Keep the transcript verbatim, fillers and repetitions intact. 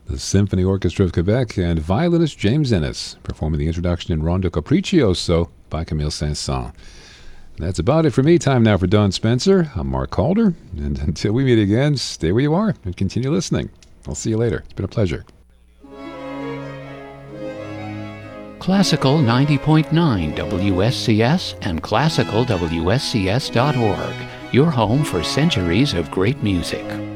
the Symphony Orchestra of Quebec, and violinist James Innes performing the introduction in Rondo Capriccioso by Camille Saint-Saëns. That's about it for me. Time now for Don Spencer. I'm Mark Calder, and until we meet again, stay where you are and continue listening. I'll see you later. It's been a pleasure. Classical ninety point nine W S C S and classical W S C S dot org, your home for centuries of great music.